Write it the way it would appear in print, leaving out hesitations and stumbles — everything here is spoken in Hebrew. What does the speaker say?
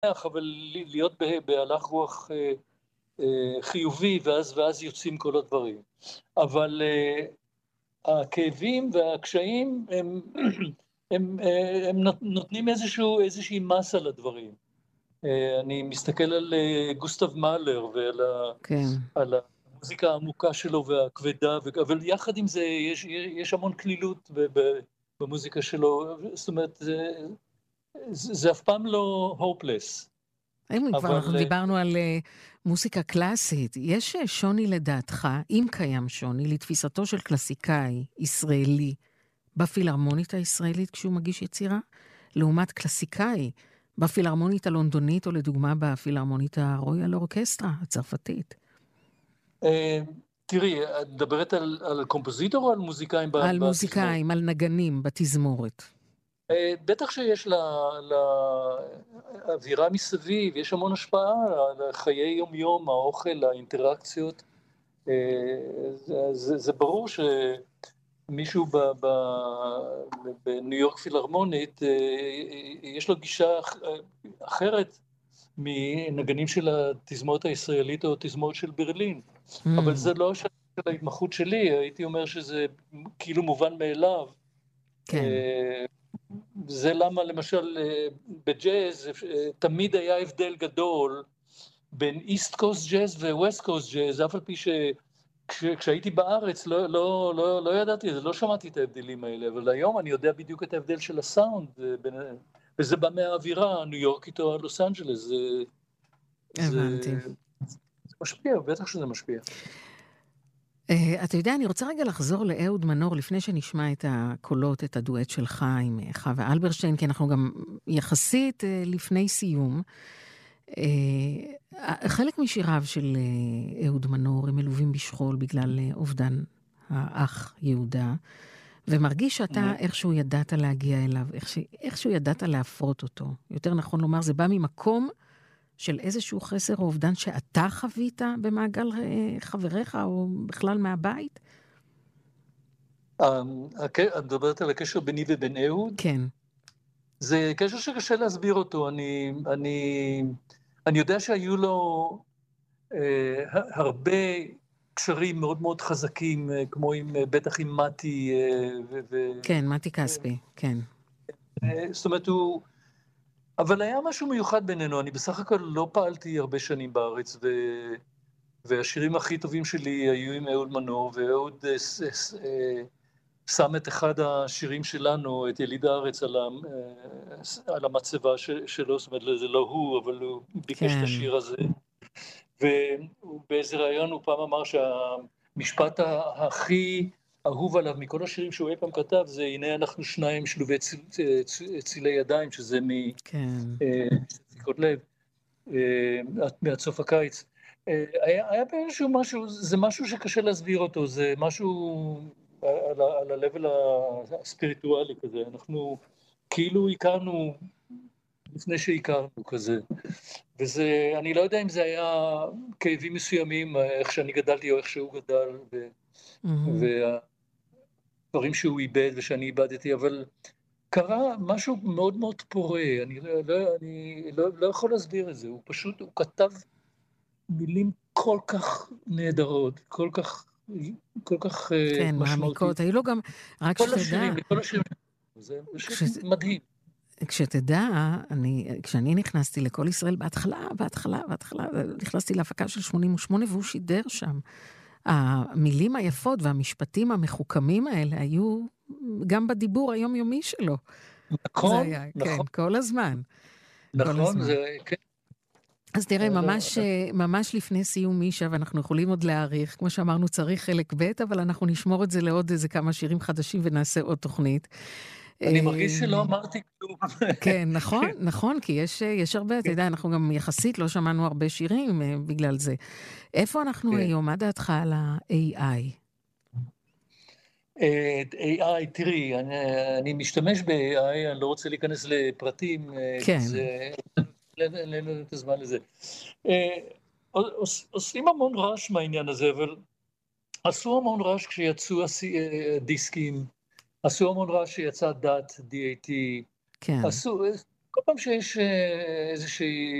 שמח, אבל להיות בהלך רוח חיובי, ואז יוצאים כל הדברים. אבל הכאבים והקשיים הם נותנים איזושהי מסה לדברים. אני מסתכל על גוסטב מאלר כן. על המוזיקה העמוקה שלו והכבדה, אבל יחד עם זה יש המון כלילות במוזיקה שלו, זאת אומרת, זה אף פעם לא hopeless. אם כבר אנחנו אבל דיברנו על מוסיקה קלאסית, יש שוני לדעתך, אם קיים שוני, לתפיסתו של קלאסיקאי ישראלי בפילהרמונית הישראלית כשהוא מגיש יצירה, לעומת קלאסיקאי בפילהרמונית הלונדונית, או לדוגמה בפילהרמונית הרויאל אורקסטרה הצרפתית? תראי, את מדברת על קומפוזיטור או על מוזיקאים על בתזמורת? מוזיקאים, על נגנים בתזמורת. בטח שיש לאווירה מסביב, יש המון השפעה על חיי יום-יום, האוכל, האינטראקציות. זה ברור שמישהו בניו יורק פילהרמונית, יש לו גישה אחרת מנגנים של התזמורת הישראלית או תזמורת של ברלין. אבל זה לא של ההתמחות שלי, הייתי אומר שזה כאילו מובן מאליו. כן. זה למה למשל בג'אז תמיד היה הבדל גדול בין איסט קוסט ג'אז וווסט קוסט ג'אז, אף על פי כשהייתי בארץ לא ידעתי את זה, לא שמעתי את ההבדלים האלה, אבל היום אני יודע בדיוק את ההבדל של הסאונד, וזה בא מהאווירה הניו יורקית או לוס אנג'לס. הבנתי. זה משפיע, בטח שזה משפיע. אתה יודע, אני רוצה רגע לחזור לאהוד מנור, לפני שנשמע את הקולות, את הדואט שלך עם חווה אלברשטיין, כי אנחנו גם יחסית לפני סיום. חלק משיריו של אהוד מנור הם מלווים בשכול בגלל אובדן האח יהודה, ומרגיש שאתה איכשהו ידעת להגיע אליו, איכשהו ידעת להפרות אותו. יותר נכון לומר, זה בא ממקום של איזשהו חסר או אובדן שאתה חווית במעגל חבריך או בכלל מהבית? את מדברת על הקשר ביני ובין אהוד? כן. זה קשר שקשה להסביר אותו. אני יודע שהיו לו הרבה קשרים מאוד מאוד חזקים, כמו בטח עם מתי. כן, מתי כספי, כן. זאת אומרת, אבל היה משהו מיוחד בינינו. אני בסך הכל לא פעלתי הרבה שנים בארץ, והשירים הכי טובים שלי היו עם אהוד מנור, ואהוד שם את אחד השירים שלנו, את יליד הארץ, על המצבה שלו. זאת אומרת, זה לא הוא, אבל הוא ביקש את השיר הזה. ובאיזה ראיון הוא פעם אמר שהמשפט הכי אהוב עליו מכל השירים שהוא אי פעם כתב, זה הנה אנחנו שניים שלובי צילי ידיים, שזה מסיכות לב, מעד סוף הקיץ. היה באיזשהו משהו, זה משהו שקשה להסביר אותו, זה משהו על הלבל הספיריטואלי כזה. אנחנו כאילו הכרנו לפני שהכרנו כזה. וזה, אני לא יודע אם זה היה כאבים מסוימים, איך שאני גדלתי או איך שהוא גדל, והדברים שהוא איבד ושאני איבדתי, אבל קרה משהו מאוד מאוד פורה. אני לא יכול להסביר את זה. הוא פשוט, הוא כתב מילים כל כך נהדרות, כל כך כן, מעמיקות. היו לו גם, רק שתדע. כל השירים, זה פשוט מדהים. כשתדע, כשאני נכנסתי לכל ישראל בהתחלה, נכנסתי להפקה של 88, והוא שידר שם. המילים היפות והמשפטים המחוכמים האלה היו גם בדיבור היומיומי שלו. נכון, נכון. כן, כל הזמן. נכון, זה, כן. אז תראה, ממש לפני סיום מישה, ואנחנו יכולים עוד להאריך, כמו שאמרנו, צריך חלק ב', אבל אנחנו נשמור את זה לעוד איזה כמה שירים חדשים ונעשה עוד תוכנית. אני מרגיש שלא אמרתי כלום. כן, נכון, כי יש הרבה, אתה יודע, אנחנו גם יחסית לא שמענו הרבה שירים בגלל זה. איפה אנחנו היום? מה דעתך על ה-AI? AI, תראי, אני משתמש ב-AI, אני לא רוצה להיכנס לפרטים, כן. אין לנו את הזמן לזה. עושים המון רעש מהעניין הזה, אבל עשו המון רעש כשיצאו דיסקים, עשו המון רעש שיצא DAT, DAT, כן. כל פעם שיש איזושהי